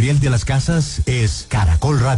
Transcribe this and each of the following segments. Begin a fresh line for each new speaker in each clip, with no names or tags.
Gabriel de las Casas es Caracol Radio.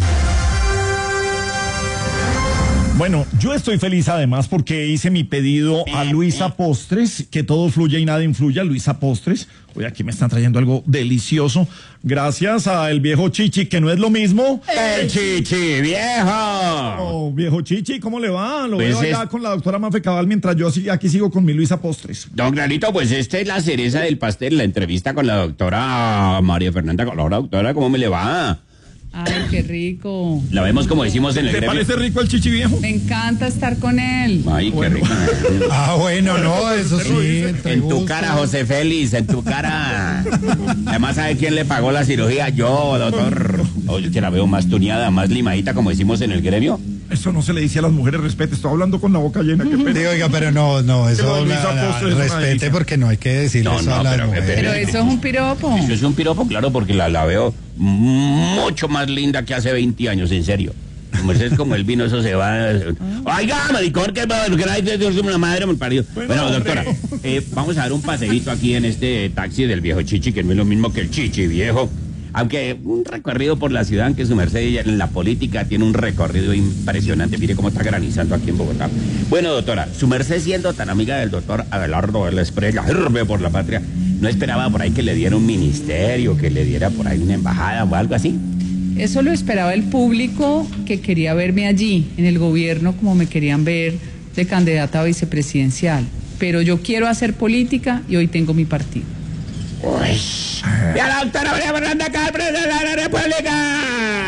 Bueno, yo estoy feliz además porque hice mi pedido a Luisa Postres, que todo fluya y nada influya. Luisa Postres, hoy aquí me están trayendo algo delicioso, gracias a el viejo Chichi, que no es lo mismo.
¡El Chichi, viejo!
Oh, viejo Chichi, ¿cómo le va? Lo
Pues
veo allá con la doctora Mafe Cabal mientras yo aquí sigo con mi Luisa Postres.
Don Clarito, pues esta es la cereza del pastel, la entrevista con la doctora María Fernanda. Hola, doctora, ¿cómo me le va?
Ay, qué rico.
La vemos como decimos en el
¿Te
gremio.
parece rico el Chichi viejo?
Me encanta estar con él.
Ay, qué rico.
Bueno, no, eso sí.
En tu cara, José Félix, en tu cara. Además, ¿sabe quién le pagó la cirugía? Yo, doctor. Oye, que la veo más tuneada, más limadita, como decimos en el gremio.
Eso no se le dice a las mujeres, respete, estoy hablando con la boca llena, qué pena.
Sí, oiga, pero no, eso respete porque no hay que decirle eso a las mujeres.
Pero eso es un piropo.
Eso es un piropo, claro, porque la veo mucho más linda que hace 20 años, en serio. Como es como el vino, eso se va. Oiga, maricón, que la madre me parió. Bueno, doctora, vamos a dar un paseíto aquí en este taxi del viejo Chichi, que no es lo mismo que el Chichi viejo. Aunque un recorrido por la ciudad, aunque su merced en la política tiene un recorrido impresionante. Mire cómo está granizando aquí en Bogotá. Bueno, doctora, su merced siendo tan amiga del doctor Abelardo de la Espriella, por la patria, ¿no esperaba por ahí que le diera un ministerio, que le diera por ahí una embajada o algo así?
Eso lo esperaba el público que quería verme allí, en el gobierno, como me querían ver de candidata a vicepresidencial. Pero yo quiero hacer política y hoy tengo mi partido.
Uy. ¡Y a la doctora María Fernanda Cabal de la República!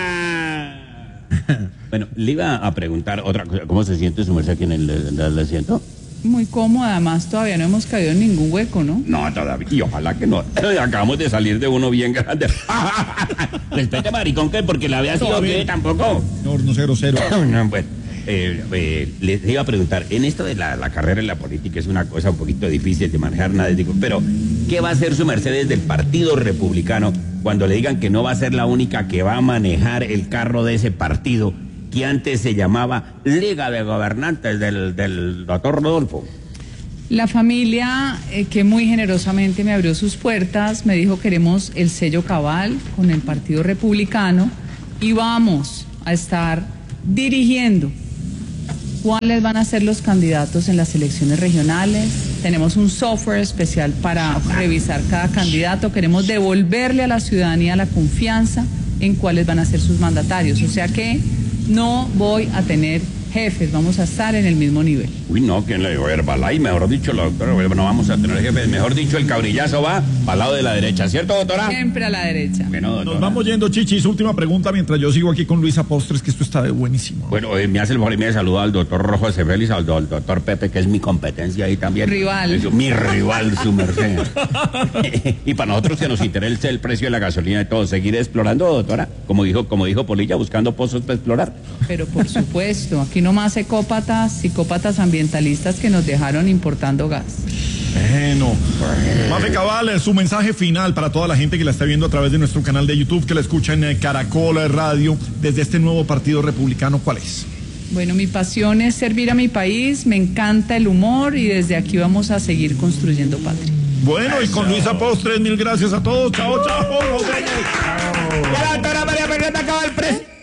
Bueno, le iba a preguntar otra cosa. ¿Cómo se siente su merced aquí en el asiento?
Muy cómoda, además todavía no hemos caído en ningún hueco, ¿no?
No, todavía. Y ojalá que no. Acabamos de salir de uno bien grande. Respete, maricón, que porque la había sido que tampoco.
No sé, grosero.
No, bueno. Les iba a preguntar, en esto de la carrera en la política es una cosa un poquito difícil de manejar, nada, digo, pero ¿qué va a hacer su merced desde el Partido Republicano cuando le digan que no va a ser la única que va a manejar el carro de ese partido que antes se llamaba Liga de Gobernantes del doctor Rodolfo?
La familia que muy generosamente me abrió sus puertas, me dijo queremos el sello Cabal con el Partido Republicano y vamos a estar dirigiendo cuáles van a ser los candidatos en las elecciones regionales. Tenemos un software especial para revisar cada candidato. Queremos devolverle a la ciudadanía la confianza en cuáles van a ser sus mandatarios. O sea que no voy a tener jefes, vamos a estar en el mismo nivel.
Uy, no, ¿quién le dijo Herbalife? Mejor dicho, la doctora, no vamos a tener jefes. Mejor dicho, el cabrillazo va al lado de la derecha, ¿cierto, doctora?
Siempre a la derecha.
Bueno, doctora.
Nos vamos yendo, Chichi. Su última pregunta mientras yo sigo aquí con Luisa Postres, que esto está de buenísimo.
Bueno, me hace el favor y me saluda al doctor Rojo Félix, al doctor Pepe, que es mi competencia ahí también.
Rival.
Mi rival, su merced. Y para nosotros que nos interesa el precio de la gasolina y todo, seguir explorando, doctora. Como dijo Polilla, buscando pozos para explorar.
Pero por supuesto, aquí no más psicópatas ambientalistas que nos dejaron importando gas.
Bueno, Mafe Cabal, su mensaje final para toda la gente que la está viendo a través de nuestro canal de YouTube, que la escucha en Caracol Radio, desde este nuevo Partido Republicano, ¿cuál es?
Bueno, mi pasión es servir a mi país, me encanta el humor y desde aquí vamos a seguir construyendo patria.
Bueno, y con Luisa Postres, mil gracias a todos. Chao, chao. Nos vemos.
Y la doctora María Fernanda Cabal,